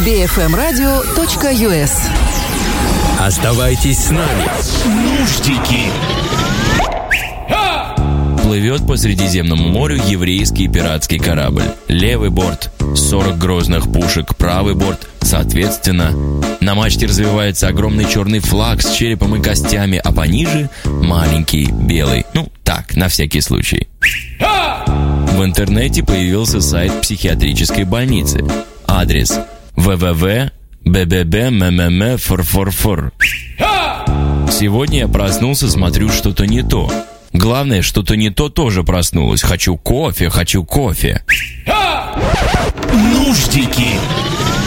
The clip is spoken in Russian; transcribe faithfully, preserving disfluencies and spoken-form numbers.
би эф эм радио точка ю эс. Оставайтесь с нами. Нуждики. Плывет по Средиземному морю еврейский пиратский корабль. Левый борт – сорок грозных пушек, правый борт – соответственно. На мачте развивается огромный черный флаг с черепом и костями, а пониже – маленький белый. Ну, так, на всякий случай. В интернете появился сайт психиатрической больницы. Адрес вэ вэ вэ точка бэ бэ бэ эм эм эм эф эр эф эр эф эр. Сегодня я проснулся, смотрю, что-то не то. Главное, что-то не то тоже проснулось. Хочу кофе, хочу кофе. Нуждики.